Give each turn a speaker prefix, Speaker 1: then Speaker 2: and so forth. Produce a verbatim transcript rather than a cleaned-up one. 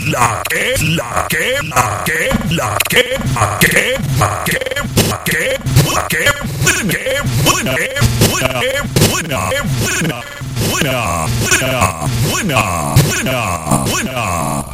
Speaker 1: la que, la que, la que, la que, la que, la que, la que, la que, buena, buena, buena, buena, buena, buena, buena, buena, buena, buena.